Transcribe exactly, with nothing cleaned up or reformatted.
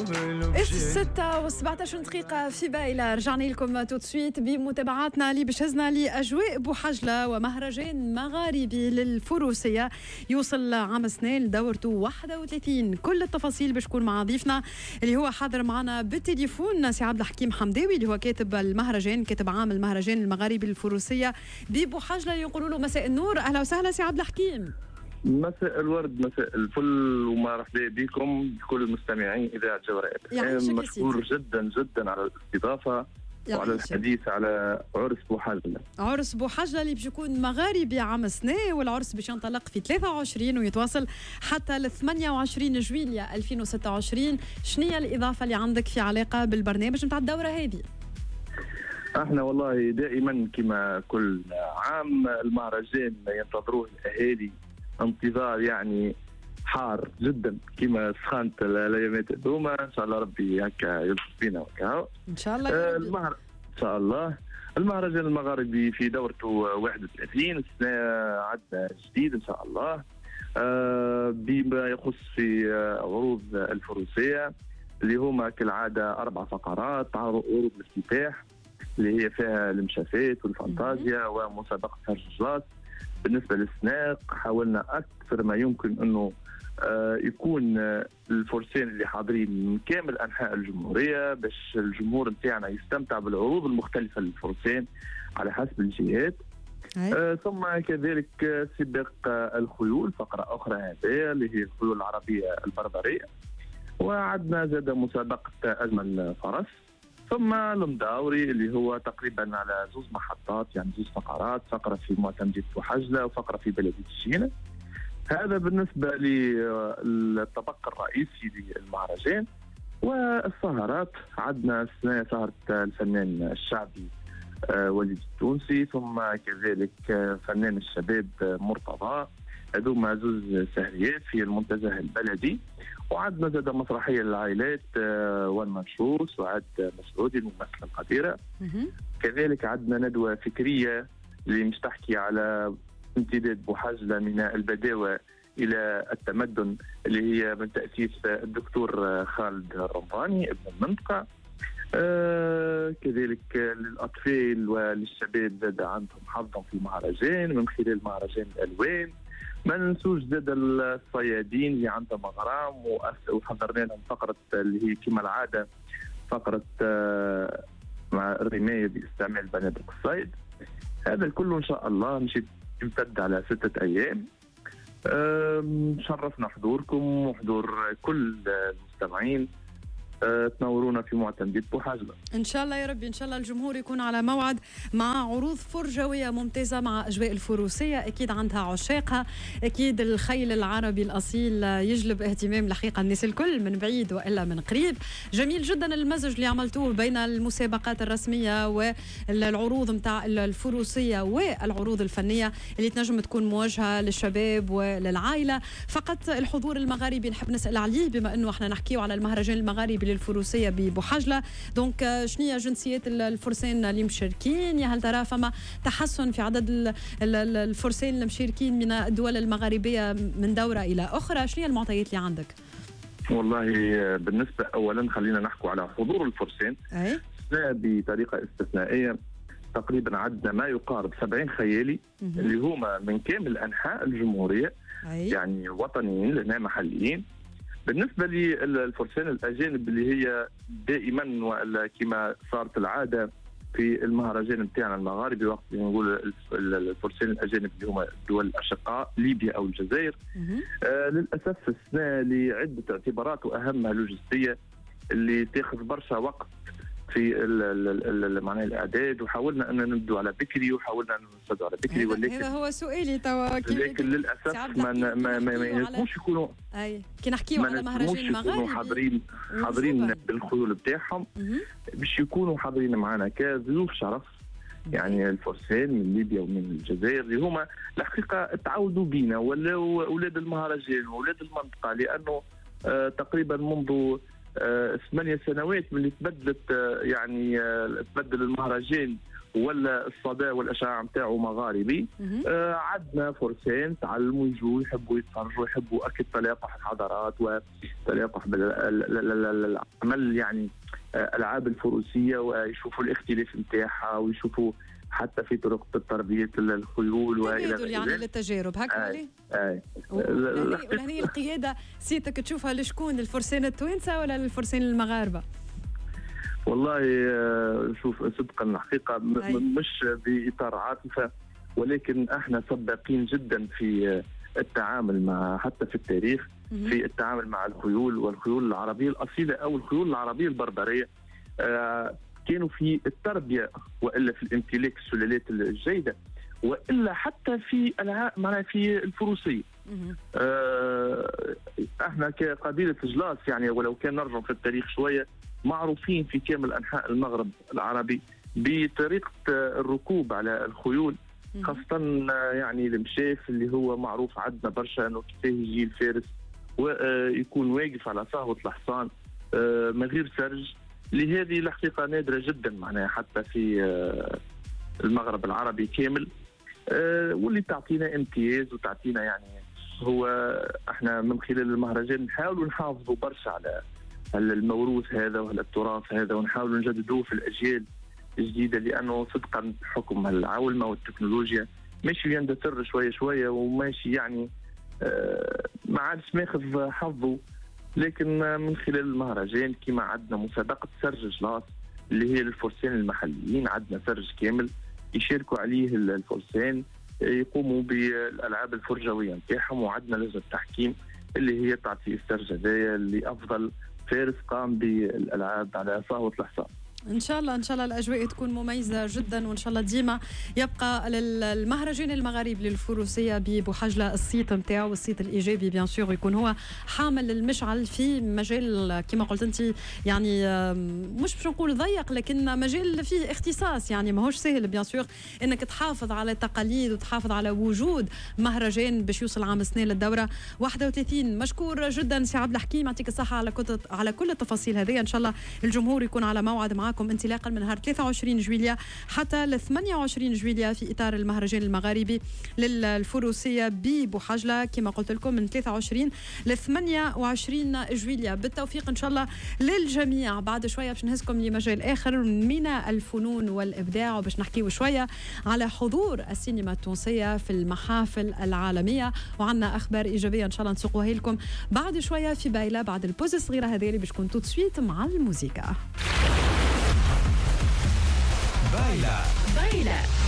ستة وسبعة عشر دقيقة في بايلة. رجعنا لكم تو سويت بمتابعاتنا اللي باش هزنا لأجواء بوحجلة ومهرجان مغاربي للفروسية يوصل عام سنين لدورته واحد وثلاثين. كل التفاصيل باش تكون مع ضيفنا اللي هو حاضر معنا بالتليفون سي عبد الحكيم حمداوي اللي هو كاتب المهرجان، كاتب عام المهرجان المغاربي للفروسية ببوحجلة. يقولوا له مساء النور، أهلا وسهلا سي عبد الحكيم. مساء الورد، مساء الفل، ومرحبا بكم بكل المستمعين إذاعة جوائر. مشكور جدا جدا على الاستضافة وعلى الحديث على عرس بوحجلة. عرس بوحجلة اللي باش يكون مغاربي عام سنة، والعرس باش ينطلق في ثلاثة وعشرين ويتواصل حتى ل ثمانية وعشرين جويلية ألفين وستة وعشرين. شنو هي الإضافة اللي عندك في علاقة بالبرنامج نتاع الدورة هذه؟ احنا والله دائما كما كل عام المهرجان ينتظروه الأهالي انتظار يعني حار جدا كما سخانة الايامات هذوما. ان شاء الله ربي هكا يلطف بينا وكا ان شاء الله. آه المهر... ان شاء الله المهرجان المغاربي في دورته واحد وثلاثين السنه عدنا جديد ان شاء الله. آه بما يخص في آه عروض الفروسيه اللي هما كالعاده اربع فقرات. عروض الافتتاح اللي هي فيها المشافات والفانتازيا ومسابقه هرجات. بالنسبة للسناق حاولنا أكثر ما يمكن أنه آه يكون آه الفرسان اللي حاضرين من كامل أنحاء الجمهورية باش الجمهور نتاعنا يستمتع بالعروض المختلفة للفرسان على حسب الجهات. آه ثم كذلك آه سباق آه الخيول فقرة أخرى هذه اللي هي الخيول العربية البربرية. وعدنا زاد مسابقة أجمل فرس. ثم المداوري اللي هو تقريبا على زوج محطات، يعني زوج فقرات، فقرة في معتمدية بوحجلة وفقرة في بلدية الشينة. هذا بالنسبة للطبق الرئيسي للمهرجان. والسهرات عندنا السنة سهرة الفنان الشعبي وليد التونسي، ثم كذلك فنان الشباب مرتضى. هذوما زوج سهريات في المنتزه البلدي. وعندنا زاد مسرحيه للعائلات والمنشوس وعد مسعودي الممثله القديره. كذلك عندنا ندوه فكريه اللي مش تحكي على امتداد بوحجلة من البداوه الى التمدن اللي هي من تاسيس الدكتور خالد الرمضاني ابن المنطقه. آه كذلك للاطفال وللشباب زاد عندهم حظهم في المهرجان من خلال مهرجان الالوان. ما ننسوش زاد الصيادين اللي عندهم اغرام وحضرنا لهم فقره اللي هي كما العاده فقره آه مع الرمايه باستعمال بنادق الصيد. هذا الكل ان شاء الله مش يمتد على ستة ايام. آه شرفنا حضوركم وحضور كل المستمعين. تنورونا في معتمدية بوحجلة إن شاء الله يا ربي. إن شاء الله الجمهور يكون على موعد مع عروض فرجوية ممتازة مع أجواء الفروسية. أكيد عندها عشاقها، أكيد الخيل العربي الأصيل يجلب اهتمام الحقيقة الناس الكل من بعيد وإلا من قريب. جميل جدا المزج اللي عملتوه بين المسابقات الرسمية والعروض متاع الفروسية والعروض الفنية اللي تنجم تكون موجهة للشباب وللعائلة. فقط الحضور المغاربي نحب نسأل عليه بما أنه احنا نحكيه على المهرجان المغاربي الفروسية ببوحجلة. دونك شنو هي جنسيات الفرسان اللي مشاركين؟ يا هل ترى فما تحسن في عدد الفرسان المشاركين من الدول المغاربية من دورة إلى أخرى؟ شنو هي المعطيات اللي عندك؟ والله بالنسبة أولا خلينا نحكوا على حضور الفرسان. أي؟ بطريقة استثنائية تقريبا عندنا ما يقارب سبعين خيالي اللي هما من كامل أنحاء الجمهورية. أي؟ يعني وطنيين لهنا محليين. بالنسبة للفرسان الأجانب اللي هي دائما وإلا كما صارت العادة في المهرجان نتاعنا المغاربي وقت نقول الفرسان الأجانب اللي هما الدول الأشقاء ليبيا أو الجزائر. آه للأسف السنة لعدة اعتبارات وأهمها لوجستية اللي تاخذ برشا وقت في معناها الاعداد. وحاولنا ان نبدو على بكري وحاولنا ان نصدوا على بكري ولكن هذا هو سؤالي توا. لكن للاسف ما ما ما ينجموش يكونوا اي كي نحكيو على مهرجان المغاربي حاضرين حاضرين بالخيول بتاعهم باش يكونوا حاضرين معنا كضيوف شرف. يعني الفرسان من ليبيا ومن الجزائر اللي هما الحقيقه تعودوا بينا ولاو اولاد المهرجان واولاد المنطقه لانه آه تقريبا منذ ثمانية سنوات من اللي تبدلت يعني تبدل المهرجان ولا الصدى والاشعاع نتاعو مغاربي. آه عندنا فرسان تعلموا يجوا يحبوا يتفرجوا يحبوا اكيد تلاقح الحضارات وتلاقح بالعمل يعني آه العاب الفروسيه ويشوفوا الاختلاف نتاعها ويشوفوا حتى في طرق تربيه الخيول والى اخره. يعني للتجارب هكا اي اي ولهني القياده سيتك تشوفها لشكون للفرسان التوانسه ولا للفرسان المغاربه؟ والله شوف صدقا الحقيقه مش باطار عاطفه ولكن احنا سباقين جدا في التعامل مع حتى في التاريخ في التعامل مع الخيول والخيول العربيه الاصيله او الخيول العربيه البربريه. آه كانوا في التربيه والا في الامتلاك السلالات الجيده والا حتى في معناها في الفروسيه. آه احنا كقبيله جلاس يعني ولو كان نرجع في التاريخ شويه معروفين في كامل انحاء المغرب العربي بطريقه الركوب على الخيول، خاصه يعني المشاف اللي هو معروف عندنا برشا انه كيف يجي الفارس ويكون واقف على صهوه الحصان من غير سرج. لهذه الحقيقه نادره جدا معناها حتى في المغرب العربي كامل، واللي تعطينا امتياز وتعطينا يعني هو احنا من خلال المهرجان نحاولوا نحافظوا برشا على الموروث هذا وعلى التراث هذا ونحاولوا نجددوه في الاجيال الجديده، لانه صدقا بحكم العولمه والتكنولوجيا ماشي يندثر شويه شويه وماشي يعني آه ما عادش ماخذ حظه. لكن من خلال المهرجان كما عندنا مسابقه سرج جلاس اللي هي للفرسان المحليين، عندنا سرج كامل يشاركوا عليه الفرسان يقوموا بالالعاب الفرجويه نتاعهم، وعندنا لجنه تحكيم اللي هي تعطي السرج هذايا لافضل فارس قام بالالعاب على صهوه الحصان. ان شاء الله ان شاء الله الاجواء تكون مميزه جدا، وان شاء الله ديما يبقى المهرجان المغاربي للفروسيه ببوحجله الصيت نتاعو والصيت الايجابي بيان سور يكون هو حامل المشعل في مجال كما قلت انت يعني مش باش نقول ضيق لكن مجال فيه اختصاص، يعني ماهوش سهل بيان سور انك تحافظ على التقاليد وتحافظ على وجود مهرجان باش يوصل عام السنه للدوره واحد وثلاثين. مشكور جدا سي عبد الحكيم، يعطيك الصحه على على كل التفاصيل هذه. ان شاء الله الجمهور يكون على موعد معكم انطلاقا من نهار ثلاثة وعشرين جويلية حتى ل ثمانية وعشرين جويلية في اطار المهرجان المغاربي للفروسيه ببوحجله كما قلت لكم من ثلاثة وعشرين ل ثمانية وعشرين جويلية. بالتوفيق ان شاء الله للجميع. بعد شويه باش نهزكم لمجال اخر من الفنون والابداع وباش نحكيو شويه على حضور السينما التونسيه في المحافل العالميه، وعندنا اخبار ايجابيه ان شاء الله نسوقوها لكم بعد شويه في بايله بعد البوز الصغيره هذه اللي باش تكون تو سويت مع الموسيقى. بايلة بايلة